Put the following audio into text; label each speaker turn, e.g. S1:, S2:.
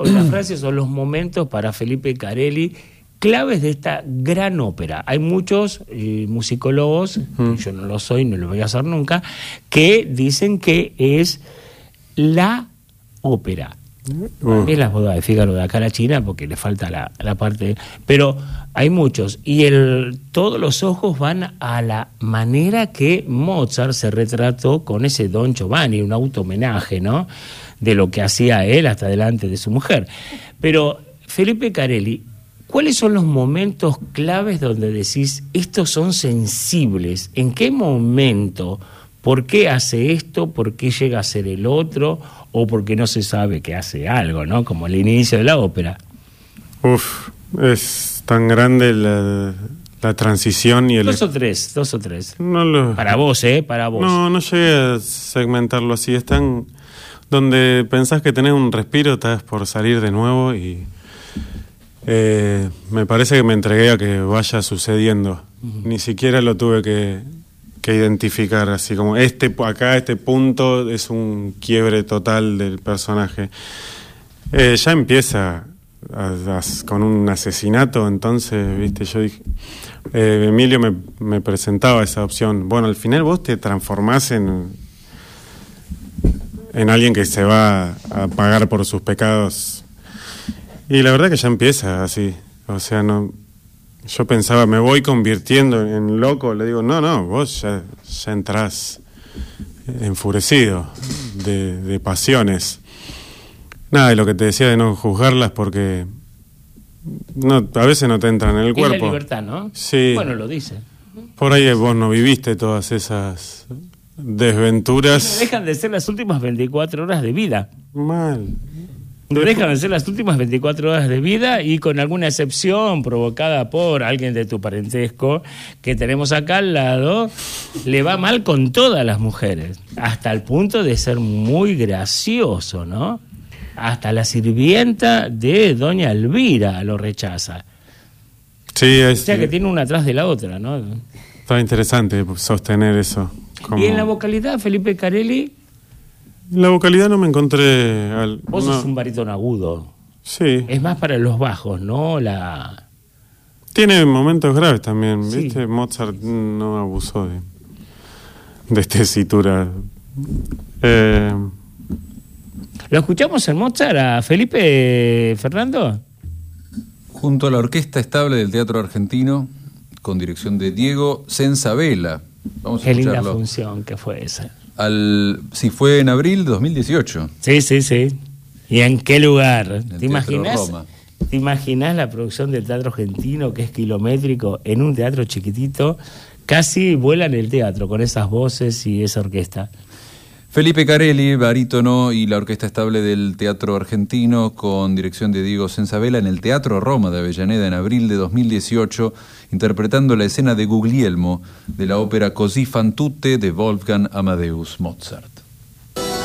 S1: las frases o los momentos para Felipe Carelli claves de esta gran ópera. Hay muchos musicólogos, yo no lo soy, no lo voy a hacer nunca, que dicen que es la ópera. Es las bodas de Fígaro de acá a la China, porque le falta la parte, pero hay muchos, y todos los ojos van a la manera que Mozart se retrató con ese Don Giovanni, un auto-homenaje, ¿no?, de lo que hacía él hasta delante de su mujer. Pero Felipe Carelli, ¿cuáles son los momentos claves donde decís, estos son sensibles? ¿En qué momento? ¿Por qué hace esto? ¿Por qué llega a ser el otro? ¿O porque no se sabe que hace algo, ¿no? Como el inicio de la ópera.
S2: Es tan grande la transición y el...
S1: Dos o tres.
S2: No
S1: para vos, para vos.
S2: No llegué a segmentarlo así. Es tan... Donde pensás que tenés un respiro, estás por salir de nuevo y... me parece que me entregué a que vaya sucediendo. Ni siquiera lo tuve que identificar, así como este punto es un quiebre total del personaje. Ya empieza con un asesinato, entonces, viste, yo dije, Emilio me presentaba esa opción. Bueno, al final vos te transformás en alguien que se va a pagar por sus pecados. Y la verdad que ya empieza así, o sea, no... Yo pensaba, me voy convirtiendo en loco. Le digo, no, vos ya entrás enfurecido de pasiones. Nada, y lo que te decía de no juzgarlas porque a veces no te entran en el cuerpo.
S1: Es la libertad, ¿no?
S2: Sí.
S1: Bueno, lo dice.
S2: Por ahí vos no viviste todas esas desventuras.
S1: No dejan de ser las últimas 24 horas de vida.
S2: Mal.
S1: No dejan de ser las últimas 24 horas de vida, y con alguna excepción provocada por alguien de tu parentesco que tenemos acá al lado, le va mal con todas las mujeres, hasta el punto de ser muy gracioso, ¿no? Hasta la sirvienta de doña Elvira lo rechaza.
S2: Sí,
S1: o sea que tiene una atrás de la otra, ¿no?
S2: Está interesante sostener eso.
S1: Y en la vocalidad, Felipe Carelli...
S2: La vocalidad no me encontré...
S1: Vos sos un barítono agudo.
S2: Sí.
S1: Es más para los bajos, ¿no?
S2: Tiene momentos graves también,
S1: sí.
S2: ¿Viste? Mozart no abusó de tesitura.
S1: ¿Lo escuchamos en Mozart a Felipe, Fernando?
S3: Junto a la Orquesta Estable del Teatro Argentino, con dirección de Diego Senzabela. Vamos a
S1: Qué
S3: escucharlo.
S1: linda función que fue esa.
S3: Si fue en abril de 2018.
S1: Sí. ¿Y en qué lugar?
S3: En
S1: ¿Te imaginas?
S3: Roma.
S1: ¿Te imaginas la producción del Teatro Argentino, que es kilométrico, en un teatro chiquitito? Casi vuelan el teatro con esas voces y esa orquesta.
S3: Felipe Carelli, barítono, y la Orquesta Estable del Teatro Argentino, con dirección de Diego Senzabela, en el Teatro Roma de Avellaneda en abril de 2018, interpretando la escena de Guglielmo de la ópera Così fan tutte de Wolfgang Amadeus Mozart.